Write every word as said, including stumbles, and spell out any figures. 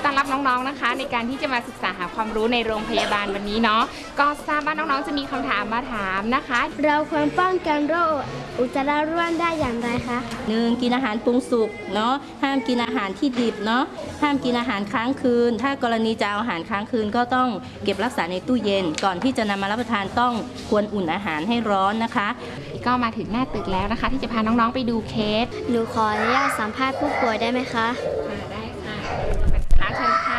ต้อนรับน้องๆนะคะในการที่จะมาศึกษาหาความรู้ในโรงพยาบาลวันนี้เนาะก็ทราบว่าน้องๆจะมีคำถามมาถามนะคะเราควรป้องกันโรคอุจจาระร่วนได้อย่างไรคะหนึ่งกินอาหารปรุงสุกเนาะห้ามกินอาหารที่ดิบเนาะห้ามกินอาหารค้างคืนถ้ากรณีจะเอาอาหารค้างคืนก็ต้องเก็บรักษาในตู้เย็นก่อนที่จะนำมารับประทานต้องควรอุ่นอาหารให้ร้อนนะคะก็มาถึงหน้าตึกแล้วนะคะที่จะพาน้องๆไปดูเคสหนูขออนุญาตสัมภาษณ์ผู้ป่วยได้ไหมคะได้ค่ะเป็นอาเชิญค่ะ